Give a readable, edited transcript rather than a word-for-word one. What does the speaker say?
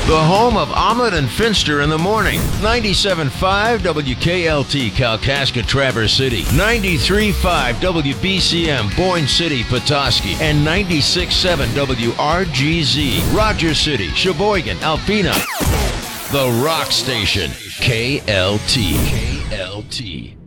The home of Omelet and Finster in the morning. 97.5 WKLT, Kalkaska, Traverse City. 93.5 WBCM, Boyne City, Petoskey. And 96.7 WRGZ, Rogers City, Sheboygan, Alpena. The Rock Station, KLT. KLT.